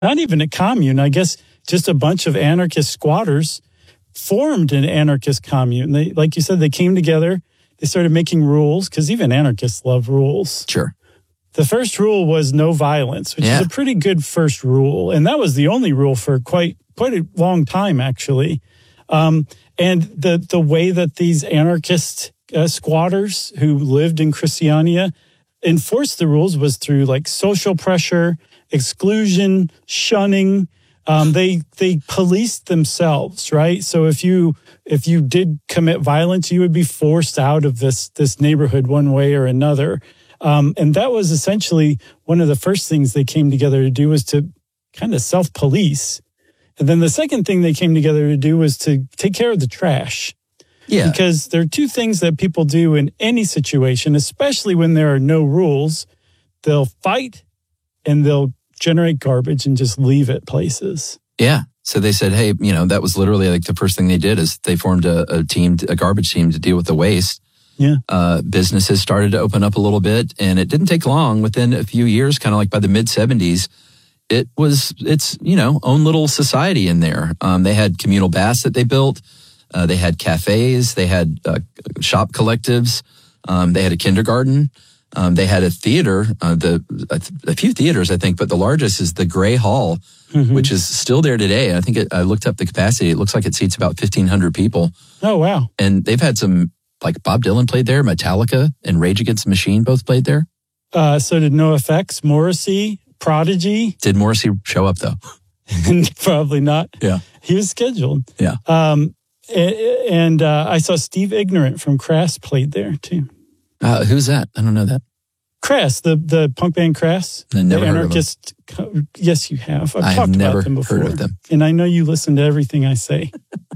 not even a commune. I guess just a bunch of anarchist squatters formed an anarchist commune. They, like you said, they came together. They started making rules because even anarchists love rules. Sure. The first rule was no violence, which is a pretty good first rule. And that was the only rule for quite a long time, actually. And the way that these anarchist squatters who lived in Christiania enforced the rules was through like social pressure, exclusion, shunning. They policed themselves, right? So if you did commit violence, you would be forced out of this neighborhood one way or another. And that was essentially one of the first things they came together to do, was to kind of self-police. And then the second thing they came together to do was to take care of the trash. Yeah. Because there are two things that people do in any situation, especially when there are no rules. They'll fight and they'll generate garbage and just leave it places. Yeah. So they said, hey, that was literally like the first thing they did is they formed a garbage team to deal with the waste. Yeah. Businesses started to open up a little bit, and it didn't take long. Within a few years, kind of like by the mid-'70s, it was its own little society in there. They had communal baths that they built. They had cafes. They had shop collectives. They had a kindergarten. They had a theater, a few theaters, I think, but the largest is the Gray Hall, which is still there today. I think I looked up the capacity. It looks like it seats about 1,500 people. Oh, wow. And they've had some, like Bob Dylan played there, Metallica and Rage Against the Machine both played there. So did NoFX, Morrissey, Prodigy. Did Morrissey show up, though? Probably not. Yeah. He was scheduled. Yeah. And I saw Steve Ignorant from Crass played there, too. Who's that? I don't know that. Crass, the punk band Crass. I never the heard anarchist. of them. Yes, you have. I talked have never about them before. heard of them. And I know you listen to everything I say.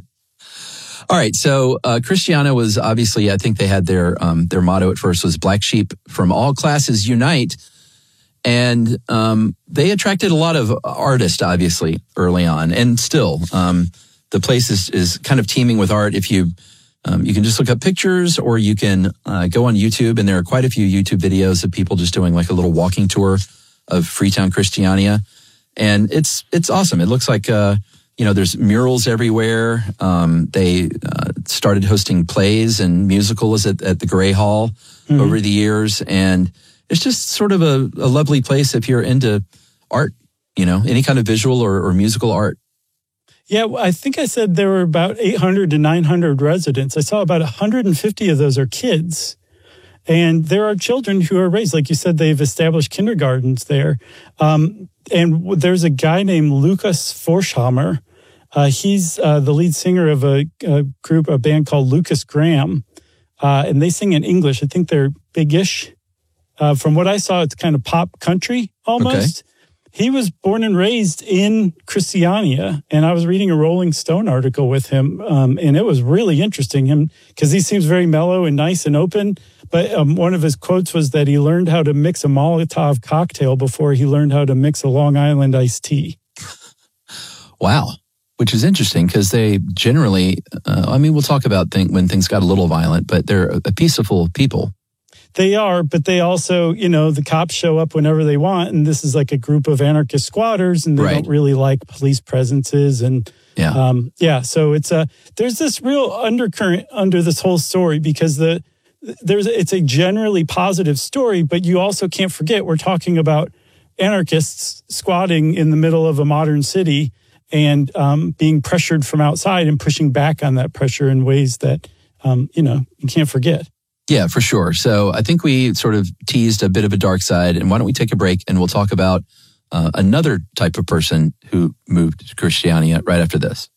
All right. So Christiania was obviously, I think they had their motto at first was Black Sheep from All Classes Unite. And they attracted a lot of artists, obviously, early on. And still, the place is kind of teeming with art. If you can just look up pictures, or you can go on YouTube, and there are quite a few YouTube videos of people just doing like a little walking tour of Freetown, Christiania. And it's awesome. It looks like, there's murals everywhere. They started hosting plays and musicals at the Gray Hall over the years. And it's just sort of a lovely place if you're into art, any kind of visual or musical art. Yeah, I think I said there were about 800 to 900 residents. I saw about 150 of those are kids. And there are children who are raised. Like you said, they've established kindergartens there. And there's a guy named Lucas Forchhammer. He's the lead singer of a band called Lucas Graham. And they sing in English. I think they're big-ish. From what I saw, it's kind of pop country almost. Okay. He was born and raised in Christiania, and I was reading a Rolling Stone article with him, and it was really interesting because he seems very mellow and nice and open. But one of his quotes was that he learned how to mix a Molotov cocktail before he learned how to mix a Long Island iced tea. Wow. Which is interesting because they generally, we'll talk about when things got a little violent, but they're a peaceful people. They are, but they also, the cops show up whenever they want, and this is like a group of anarchist squatters, and they don't really like police presences, and so it's there's this real undercurrent under this whole story because it's a generally positive story, but you also can't forget we're talking about anarchists squatting in the middle of a modern city and being pressured from outside and pushing back on that pressure in ways that you can't forget. Yeah, for sure. So I think we sort of teased a bit of a dark side, and why don't we take a break and we'll talk about another type of person who moved to Christiania right after this.